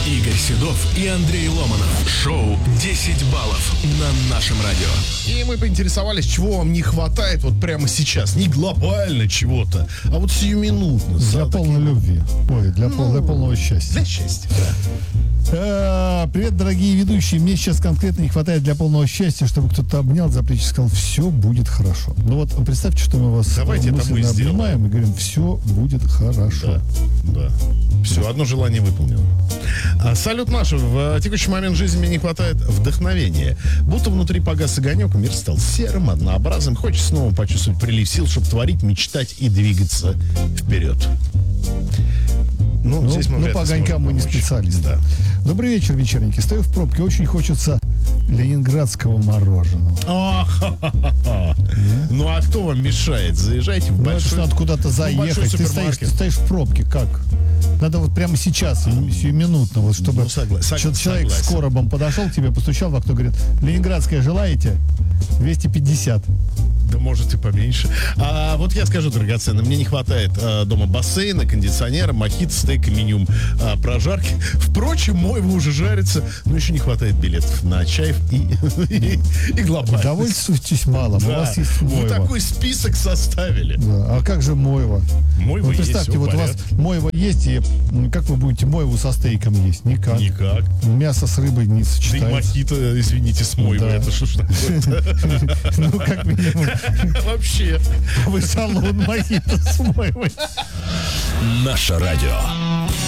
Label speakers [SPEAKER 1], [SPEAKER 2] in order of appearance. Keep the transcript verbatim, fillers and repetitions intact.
[SPEAKER 1] Игорь Седов и Андрей Ломанов. Шоу десять баллов на нашем радио.
[SPEAKER 2] И мы поинтересовались, чего вам не хватает вот прямо сейчас. Не глобально чего-то, а вот сиюминутно.
[SPEAKER 3] Для
[SPEAKER 2] да,
[SPEAKER 3] полной
[SPEAKER 2] таким...
[SPEAKER 3] любви. Ой, для, пол, для полного счастья.
[SPEAKER 2] Для счастья, да.
[SPEAKER 3] А, привет, дорогие ведущие. Мне сейчас конкретно не хватает для полного счастья, чтобы кто-то обнял за плечи и сказал, все будет хорошо. Ну вот представьте, что мы вас
[SPEAKER 2] Давайте это мы
[SPEAKER 3] мысленно
[SPEAKER 2] сделаем.
[SPEAKER 3] обнимаем и говорим, все будет хорошо.
[SPEAKER 2] Да, да. Все, одно желание выполнено. А, салют наш. В текущий момент жизни мне не хватает вдохновения. Будто внутри погас огонек, мир стал серым, однообразным. Хочется снова почувствовать прилив сил, чтобы творить, мечтать и двигаться вперед. Ну,
[SPEAKER 3] Ну,
[SPEAKER 2] здесь мы
[SPEAKER 3] ну
[SPEAKER 2] вряд
[SPEAKER 3] по
[SPEAKER 2] ли
[SPEAKER 3] огонькам
[SPEAKER 2] сможем
[SPEAKER 3] мы не
[SPEAKER 2] помочь.
[SPEAKER 3] специалисты.
[SPEAKER 2] Да.
[SPEAKER 3] Добрый вечер, вечерники. Стою в пробке. Очень хочется ленинградского мороженого.
[SPEAKER 2] А-ха-ха-ха. Ну, а кто вам мешает? Заезжайте в
[SPEAKER 3] Ну, это
[SPEAKER 2] большой...
[SPEAKER 3] ж надо куда-то заехать.
[SPEAKER 2] большой
[SPEAKER 3] Ты стоишь,
[SPEAKER 2] супермаркет.
[SPEAKER 3] ты стоишь в пробке. Как? Надо вот прямо сейчас, сиюминутно, вот чтобы
[SPEAKER 2] Ну, согла- сог-
[SPEAKER 3] чё- человек
[SPEAKER 2] согласен.
[SPEAKER 3] с коробом подошел к тебе, постучал в окно, говорит, ленинградское желаете? двести пятьдесят.
[SPEAKER 2] Да может и поменьше. А вот я скажу, драгоценный, мне не хватает а, дома бассейна, кондиционера, мохито, стейка, меню, а, прожарки. Впрочем, мой уже жарится, но еще не хватает билетов на чай и, и, и глобально.
[SPEAKER 3] Довольствуйтесь малым, у вас есть
[SPEAKER 2] Вы
[SPEAKER 3] Мойва.
[SPEAKER 2] такой список составили.
[SPEAKER 3] Да. А как же Мойва?
[SPEAKER 2] Мойва
[SPEAKER 3] Вот
[SPEAKER 2] есть,
[SPEAKER 3] представьте,
[SPEAKER 2] всё в
[SPEAKER 3] вот у вас
[SPEAKER 2] порядке.
[SPEAKER 3] Мойва есть, и м, как вы будете Мойву со стейком есть? Никак.
[SPEAKER 2] Никак.
[SPEAKER 3] Мясо с рыбой не
[SPEAKER 2] Да и
[SPEAKER 3] сочетается.
[SPEAKER 2] мохито, извините, с мойвой.
[SPEAKER 3] Да.
[SPEAKER 2] Это что ж такое-то?
[SPEAKER 3] Ну, как минимум,
[SPEAKER 2] Вообще.
[SPEAKER 3] вы салон мохито с Мойвой.
[SPEAKER 1] Наше радио.